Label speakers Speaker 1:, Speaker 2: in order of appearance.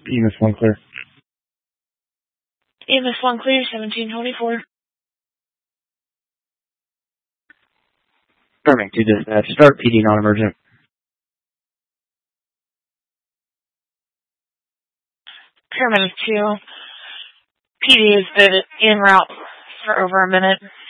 Speaker 1: EMS 1 clear.
Speaker 2: EMS 1 clear, 1724.
Speaker 3: Confirming to dispatch. Start PD non-emergent.
Speaker 2: Paramedic 2. PD has been en route for over a minute.